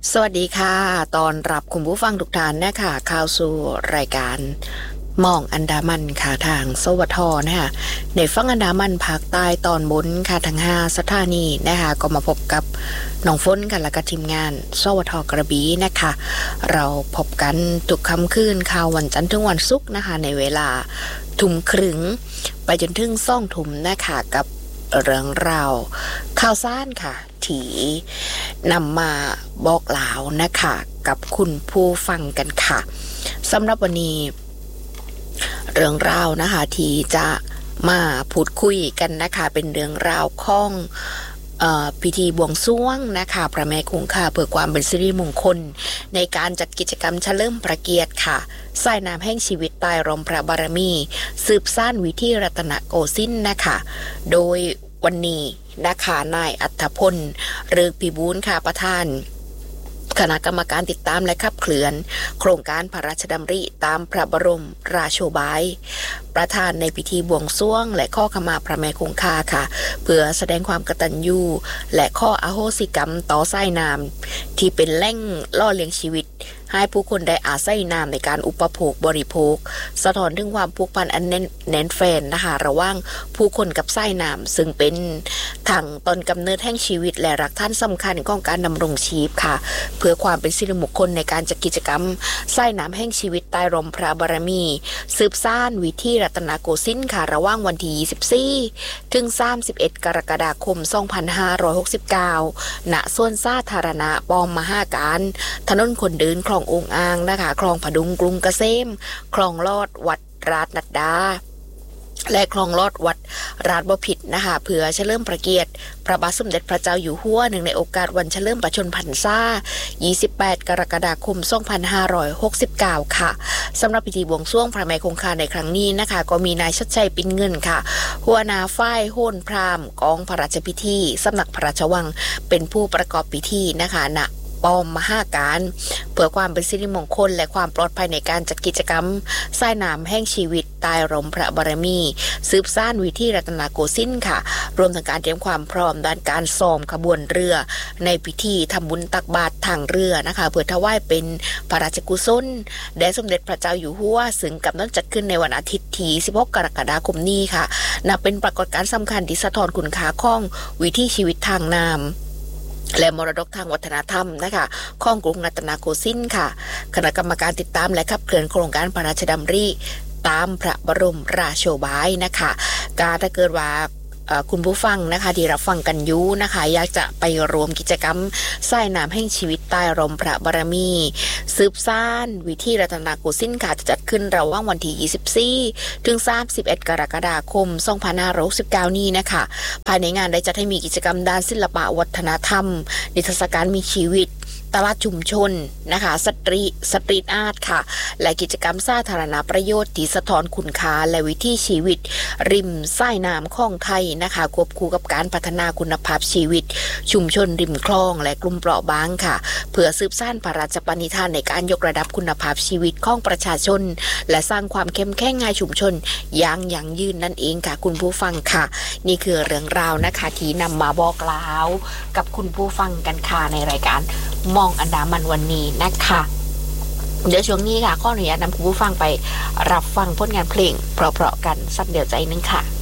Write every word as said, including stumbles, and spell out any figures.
สวัสดีค่ะตอนรับคุณผู้ฟังทุกท่านนะคะเข้าสู่รายการมองอันดามันค่ะทางสวทนะคะในฝั่งอันดามันภาคใต้ตอนบนค่ะทั้งห้าสถานีนะคะก็มาพบกับน้องฝนกันและก็ทีมงานสวทกระบี่นะคะเราพบกันทุกค่ำคืนข่าววันจันทร์ถึงวันศุกร์นะคะในเวลาทุ่มครึ่งไปจนถึงสองทุ่มนะคะกับเรื่องราวข่าวซ่านค่ะที่นำมาบอกเล่านะคะกับคุณผู้ฟังกันค่ะสำหรับวันนี้เรื่องราวนะคะที่จะมาพูดคุยกันนะคะเป็นเรื่องราวของเอ่อพิธีบวงสรวงนะคะพระแม่คงคาเพื่อความเป็นสิริมงคลในการจัดกิจกรรมเฉลิมพระเกียรติค่ะสายน้ำแห่งชีวิตใต้ร่มพระบารมีสืบสานวิถีรัตนโกสินทร์นะคะโดยวันนี้นะคะนายอัธพลฤกษ์พิบูลค่ะประธานคณะกรรมการติดตามและขับเคลื่อนโครงการพระราชดำริตามพระบรมราโชบายประธานในพิธีบวงสรวงและข้อขมาพระแม่คงคาค่ะเพื่อแสดงความกตัญญูและข้ออโหสิกรรมต่อสายน้ำที่เป็นแหล่งล่อเลี้ยงชีวิตให้ผู้คนได้อาศัยน้ำในการอุปโภคบริโภคสะท้อนถึงความผูกพันอันแน่นแน่นแฟนนะคะระหว่างผู้คนกับสายน้ำซึ่งเป็นทางต้นกำเนิดแห่งชีวิตและหลักฐานสำคัญของการดำรงชีพค่ะเพื่อความเป็นสิริมงคลในการจัดกิจกรรมสายน้ำแห่งชีวิตใต้ร่มพระบารมีสืบสานวิถีรัตนโกสินทร์ค่ะระหว่างวันที่ยี่สิบสี่ถึงสามสิบเอ็ดกรกฎาคมสองพันห้าร้อยหกสิบเก้าณสวนสาธารณะปอมมหาการถนนคนเดินคลององอ่างนะคะคลองผดุงกรุงเกษมคลองลอดวัดราชนัดดาและคลองลอดวัดราชบพิตรนะคะเพื่อเฉลิมพระเกียรติพระบาทสมเด็จพระเจ้าอยู่หัวหนึ่งในโอกาสวันเฉลิมพระชนมพรรษายี่สิบแปดกรกฎาคมสองพันห้าร้อยหกสิบเก้าค่ะสำหรับพิธีบวงสรวงพระแม่คงคาในครั้งนี้นะคะก็มีนายชัดชัยปิ่นเงินค่ะหัวหน้าฝ่ายโหนพราหมณ์กองพระราชพิธีสำนักพระราชวังเป็นผู้ประกอบพิธีนะคะณปอมมหาการเพื่อความเป็นสิริมงคลและความปลอดภัยในการจัดกิจกรรมสายน้ำแห่งชีวิตใต้ร่มพระบารมีสืบสานวิถีรัตนโกสินทร์ค่ะรวมถึงการเตรียมความพร้อมด้านการซ้อมขบวนเรือในพิธีทำบุญตักบาตรทางเรือนะคะเพื่อถวายเป็นพระราชกุศลแด่สมเด็จพระเจ้าอยู่หัวซึ่งกำลังจัดขึ้นในวันอาทิตย์ที่สิบหกกรกฎาคมนี้ค่ะนับเป็นปรากฏการณ์สำคัญที่สะท้อนคุณค่าของวิถีชีวิตทางน้ำและมรดกทางวัฒนธรรมนะคะของกรุงรัตนโกสินทร์ค่ะคณะกรรมการติดตามและขับเคลื่อนโครงการพระราชดำริตามพระบรมราโชบายนะคะการถ้าเกิดว่าคุณผู้ฟังนะคะที่รับฟังกันอยู่นะคะอยากจะไปรวมกิจกรรมสายน้ำแห่งชีวิตใต้ร่มพระบารมีสืบสานวิถีรัตนโกสินทร์ค่ะจะจัดขึ้นระหว่างวันที่ยี่สิบสี่ถึงสามสิบเอ็ดกรกฎาคมสองพันห้าร้อยหกสิบเก้านี้นะคะภายในงานได้จัดให้มีกิจกรรมด้านศิลปะวัฒนธรรมนิทรรศการมีชีวิตตลาดชุมชนนะคะสตรีสตรีทอาร์ตค่ะและกิจกรรมสาธารณประโยชน์ที่สะท้อนคุณค่าและวิถีชีวิตริมสายน้ำของไทยนะคะควบคู่กับการพัฒนาคุณภาพชีวิตชุมชนริมคลองและกลุ่มเปราะบางค่ะเพื่อสืบสานพระราชปณิธานในการยกระดับคุณภาพชีวิตของประชาชนและสร้างความเข้มแข็งให้ชุมชนอย่างยั่งยืนนั่นเองค่ะคุณผู้ฟังค่ะนี่คือเรื่องราวนะคะที่นำมาบอกเล่ากับคุณผู้ฟังกันค่ะในรายการมองอันดามันวันนี้นะคะเดี๋ยวช่วงนี้ค่ะข้ออนุญาตนำคุณผู้ฟังไปรับฟังผลงานเพลงเพราะๆกันสักเดี๋ยวใจนึงค่ะ